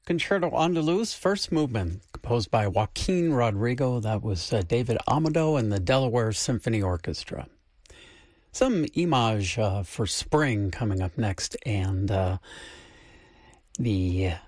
Concerto Andaluz, first movement, composed by Joaquin Rodrigo. That was David Amado and the Delaware Symphony Orchestra. Some Image for spring coming up next, and the